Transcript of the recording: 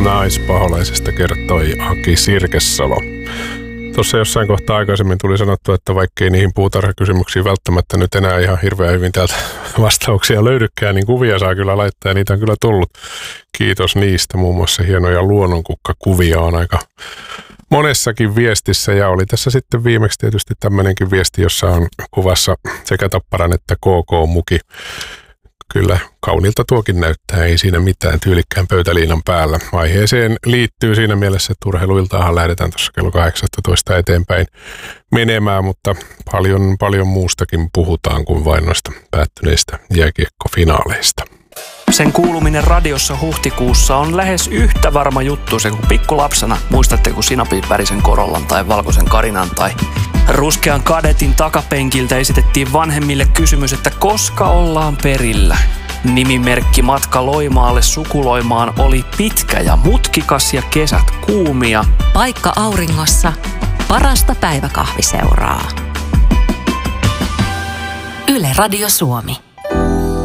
naispaholaisesta kertoi Aki Sirkesalo. Tuossa jossain kohtaa aikaisemmin tuli sanottua, että vaikkei niihin puutarhakysymyksiin välttämättä nyt enää ihan hirveän hyvin täältä vastauksia löydykään, niin kuvia saa kyllä laittaa ja niitä on kyllä tullut. Kiitos niistä. Muun muassa hienoja luonnonkukka-kuvia on aika monessakin viestissä ja oli tässä sitten viimeksi tietysti tämmöinenkin viesti, jossa on kuvassa sekä Tapparan että KK-muki. Kyllä kauniilta tuokin näyttää, ei siinä mitään, tyylikkään pöytäliinan päällä. Aiheeseen liittyy siinä mielessä, että urheiluiltaahan lähdetään tuossa kello 18 eteenpäin menemään, mutta paljon muustakin puhutaan kuin vain noista päättyneistä jääkiekkofinaaleista. Sen kuuluminen radiossa huhtikuussa on lähes yhtä varma juttu se kuin pikkulapsena. Muistatte, kun sinapin värisen Corollan tai valkoisen Karinan tai ruskean Kadetin takapenkiltä esitettiin vanhemmille kysymys, että koska ollaan perillä. Nimimerkki matka Loimaalle sukuloimaan oli pitkä ja mutkikas ja kesät kuumia. Paikka auringossa, parasta päiväkahviseuraa. Yle Radio Suomi.